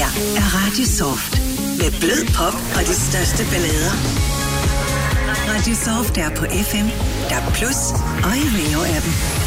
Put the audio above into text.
her er Radio Soft. Med blød pop og de største ballader. Radio Soft er på FM, DAB+ og i Rio-appen.